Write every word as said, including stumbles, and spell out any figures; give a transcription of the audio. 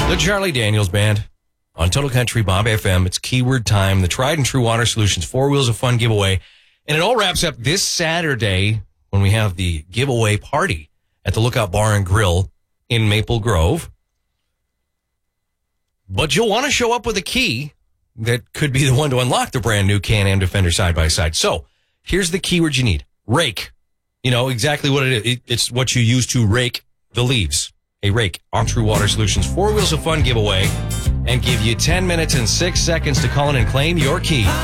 The Charlie Daniels Band on Total Country Bob F M. It's keyword time, the tried and true Water Solutions Four Wheels of Fun giveaway. And it all wraps up this Saturday when we have the giveaway party at the Lookout Bar and Grill in Maple Grove. But you'll want to show up with a key that could be the one to unlock the brand new Can-Am Defender side-by-side. So here's the keyword you need. Rake. You know exactly what it is. It's what you use to rake the leaves. A rake on True Water Solutions Four Wheels of Fun giveaway, and give you ten minutes and six seconds to call in and claim your key.